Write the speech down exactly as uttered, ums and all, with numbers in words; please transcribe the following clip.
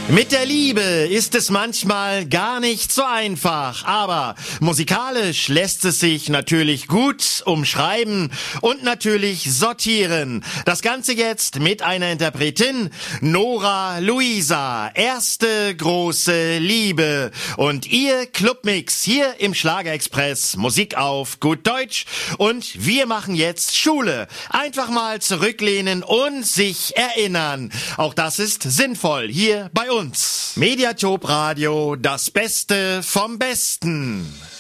Mit der Liebe ist es manchmal gar nicht so einfach, aber musikalisch lässt es sich natürlich gut umschreiben und natürlich sortieren. Das Ganze jetzt mit einer Interpretin, Nora Luisa, erste große Liebe. Und ihr Clubmix hier im Schlagerexpress, Musik auf gut Deutsch. Und wir machen jetzt Schule. Einfach mal zurücklehnen und sich erinnern. Auch das ist sinnvoll hier bei uns. Mediatop Radio, das Beste vom Besten.